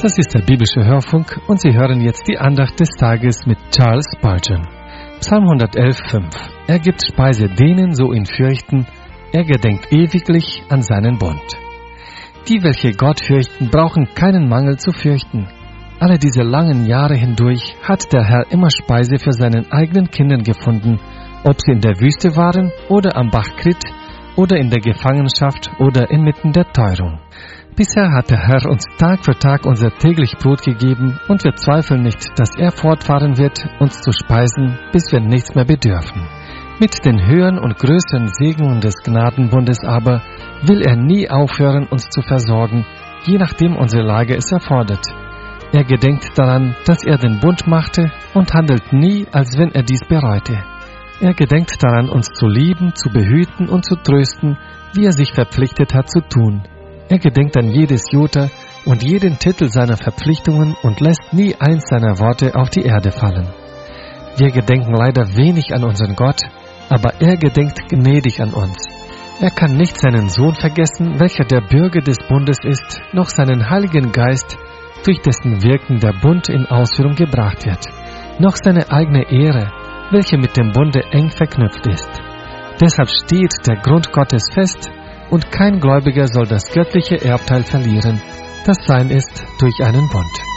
Das ist der biblische Hörfunk und Sie hören jetzt die Andacht des Tages mit Charles Spurgeon. Psalm 111,5. Er gibt Speise denen, so ihn fürchten, er gedenkt ewiglich an seinen Bund. Die, welche Gott fürchten, brauchen keinen Mangel zu fürchten. Alle diese langen Jahre hindurch hat der Herr immer Speise für seinen eigenen Kindern gefunden, ob sie in der Wüste waren oder am Bach Krit oder in der Gefangenschaft oder inmitten der Teuerung. Bisher hat der Herr uns Tag für Tag unser täglich Brot gegeben und wir zweifeln nicht, dass er fortfahren wird, uns zu speisen, bis wir nichts mehr bedürfen. Mit den höheren und größeren Segnungen des Gnadenbundes aber will er nie aufhören, uns zu versorgen, je nachdem unsere Lage es erfordert. Er gedenkt daran, dass er den Bund machte und handelt nie, als wenn er dies bereute. Er gedenkt daran, uns zu lieben, zu behüten und zu trösten, wie er sich verpflichtet hat zu tun. Er gedenkt an jedes Jota und jeden Titel seiner Verpflichtungen und lässt nie eins seiner Worte auf die Erde fallen. Wir gedenken leider wenig an unseren Gott, aber er gedenkt gnädig an uns. Er kann nicht seinen Sohn vergessen, welcher der Bürger des Bundes ist, noch seinen Heiligen Geist, durch dessen Wirken der Bund in Ausführung gebracht wird, noch seine eigene Ehre, welche mit dem Bunde eng verknüpft ist. Deshalb steht der Grund Gottes fest, und kein Gläubiger soll das göttliche Erbteil verlieren, das sein ist durch einen Bund.